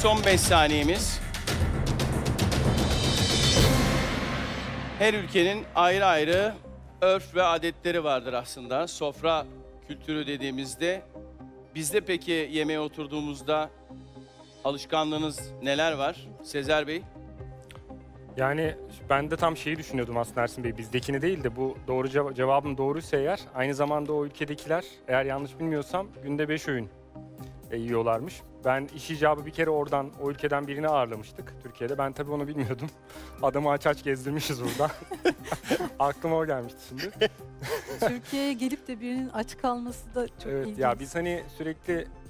son 5 saniyemiz. Her ülkenin ayrı ayrı örf ve adetleri vardır aslında. Sofra kültürü dediğimizde. Bizde peki yemeğe oturduğumuzda alışkanlığınız neler var? Sezer Bey? Yani ben de tam şeyi düşünüyordum aslında Ersin Bey. Bizdekini değil de bu doğru cevabım doğruysa eğer aynı zamanda o ülkedekiler eğer yanlış bilmiyorsam günde 5 öğün yiyorlarmış. Ben iş icabı bir kere oradan o ülkeden birini ağırlamıştık Türkiye'de. Ben tabii onu bilmiyordum. Adamı aç aç gezdirmişiz burada. Aklıma o gelmişti şimdi. Türkiye'ye gelip de birinin aç kalması da çok Evet ilginç. ya biz hani sürekli